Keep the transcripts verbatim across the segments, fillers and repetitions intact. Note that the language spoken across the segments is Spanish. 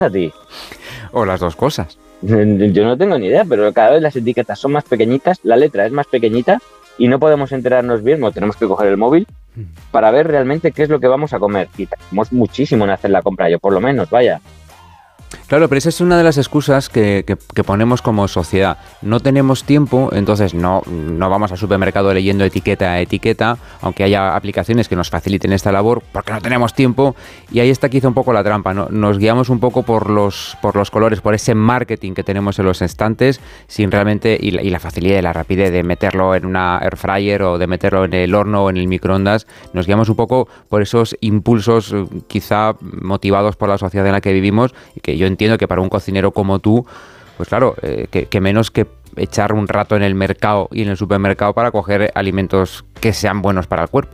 a ti? O las dos cosas. Yo no tengo ni idea, pero cada vez las etiquetas son más pequeñitas, la letra es más pequeñita y no podemos enterarnos bien, o tenemos que coger el móvil para ver realmente qué es lo que vamos a comer. Y tardamos muchísimo en hacer la compra, yo por lo menos, vaya. Claro, pero esa es una de las excusas que, que, que ponemos como sociedad. No tenemos tiempo, entonces no, no vamos al supermercado leyendo etiqueta a etiqueta, aunque haya aplicaciones que nos faciliten esta labor, porque no tenemos tiempo. Y ahí está quizá un poco la trampa, ¿no? Nos guiamos un poco por los, por los colores, por ese marketing que tenemos en los estantes, sin realmente, y la, y la facilidad y la rapidez de meterlo en una air fryer o de meterlo en el horno o en el microondas. Nos guiamos un poco por esos impulsos, quizá motivados por la sociedad en la que vivimos, y que yo entiendo que para un cocinero como tú, pues claro, eh, que, que menos que echar un rato en el mercado y en el supermercado para coger alimentos que sean buenos para el cuerpo.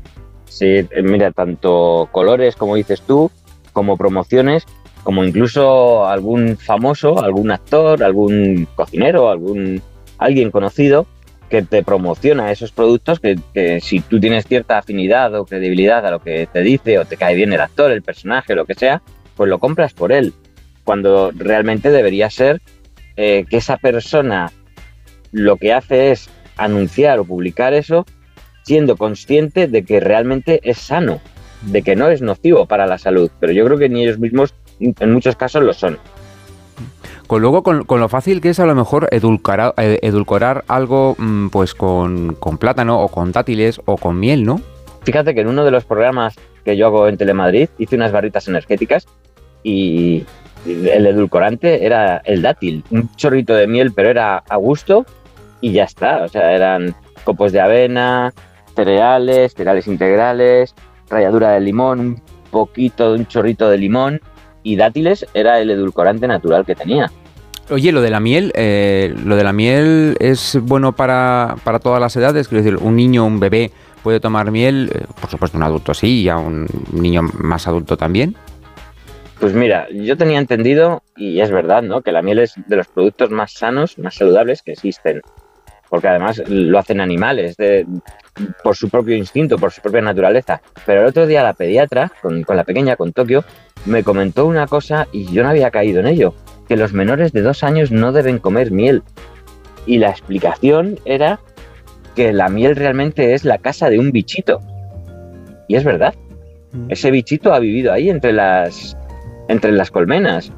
Sí, mira, tanto colores, como dices tú, como promociones, como incluso algún famoso, algún actor, algún cocinero, algún alguien conocido que te promociona esos productos que, que si tú tienes cierta afinidad o credibilidad a lo que te dice, o te cae bien el actor, el personaje, lo que sea, pues lo compras por él. Cuando realmente debería ser eh, que esa persona lo que hace es anunciar o publicar eso siendo consciente de que realmente es sano, de que no es nocivo para la salud, pero yo creo que ni ellos mismos en muchos casos lo son. Con luego con, con lo fácil que es a lo mejor edulcorar, edulcorar algo pues con, con plátano o con dátiles o con miel, ¿no? Fíjate que en uno de los programas que yo hago en Telemadrid hice unas barritas energéticas y el edulcorante era el dátil, un chorrito de miel, pero era a gusto y ya está. O sea, eran copos de avena, cereales, cereales integrales, ralladura de limón, un poquito de un chorrito de limón, y dátiles era el edulcorante natural que tenía. Oye, lo de la miel, eh, lo de la miel es bueno para, para todas las edades. Quiero decir, un niño, un bebé puede tomar miel, eh, por supuesto un adulto sí, y a un niño más adulto también. Pues mira, yo tenía entendido, y es verdad, ¿no?, que la miel es de los productos más sanos, más saludables que existen, porque además lo hacen animales, de, por su propio instinto, por su propia naturaleza. Pero el otro día la pediatra, con, con la pequeña, con Tokio, me comentó una cosa y yo no había caído en ello, que los menores de dos años no deben comer miel. Y la explicación era que la miel realmente es la casa de un bichito. Y es verdad, ese bichito ha vivido ahí entre las... entre las colmenas,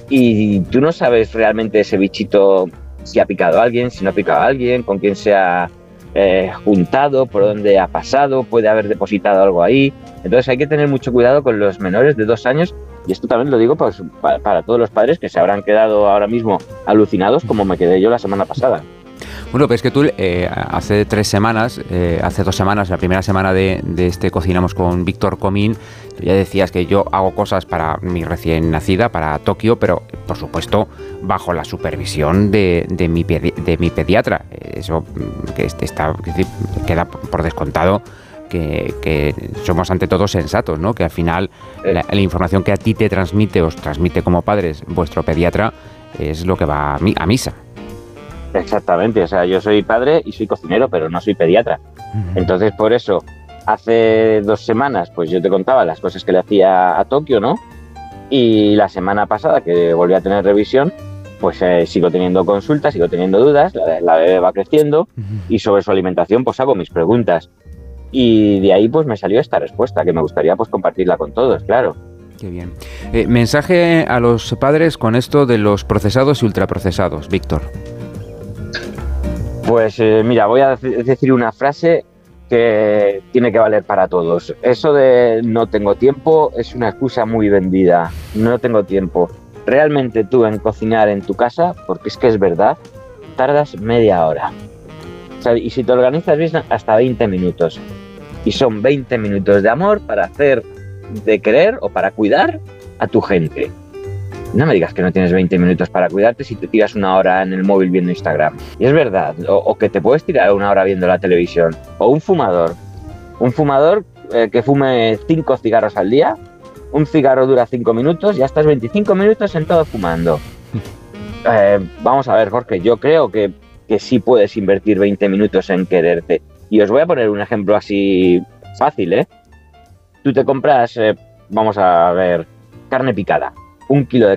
y tú no sabes realmente ese bichito si ha picado a alguien, si no ha picado a alguien, con quién se ha eh, juntado, por dónde ha pasado, puede haber depositado algo ahí. Entonces hay que tener mucho cuidado con los menores de dos años, y esto también lo digo pues, para, para todos los padres que se habrán quedado ahora mismo alucinados como me quedé yo la semana pasada. Bueno, pues que tú eh, hace tres semanas, eh, hace dos semanas, la primera semana de, de este Cocinamos con Víctor Comín, tú ya decías que yo hago cosas para mi recién nacida, para Tokio, pero por supuesto bajo la supervisión de, de, mi, pedi- de mi pediatra. Eso que está, que queda por descontado. Que, que somos ante todo sensatos, ¿no? Que al final la, la información que a ti te transmite, os transmite como padres vuestro pediatra, es lo que va a, mi, a misa. Exactamente, o sea, yo soy padre y soy cocinero, pero no soy pediatra. Uh-huh. Entonces, por eso, hace dos semanas, pues yo te contaba las cosas que le hacía a Tokio, ¿no? Y la semana pasada, que volví a tener revisión, pues eh, sigo teniendo consultas, sigo teniendo dudas, la, la bebé va creciendo, uh-huh. Y sobre su alimentación, pues hago mis preguntas. Y de ahí, pues me salió esta respuesta, que me gustaría pues compartirla con todos, claro. Qué bien. Eh, mensaje a los padres con esto de los procesados y ultraprocesados, Víctor. Pues eh, mira, voy a decir una frase que tiene que valer para todos. Eso de no tengo tiempo es una excusa muy vendida. No tengo tiempo. Realmente tú en cocinar en tu casa, porque es que es verdad, tardas media hora. O sea, y si te organizas bien, hasta veinte minutos. Y son veinte minutos de amor para hacer de querer o para cuidar a tu gente. No me digas que no tienes veinte minutos para cuidarte si te tiras una hora en el móvil viendo Instagram. Y es verdad, o, o que te puedes tirar una hora viendo la televisión. O un fumador. Un fumador eh, que fume cinco cigarros al día. Un cigarro dura cinco minutos, ya estás veinticinco minutos sentado fumando. Eh, vamos a ver, Jorge, yo creo que, que sí puedes invertir veinte minutos en quererte. Y os voy a poner un ejemplo así fácil, ¿eh? Tú te compras, eh, vamos a ver, carne picada. un kilo de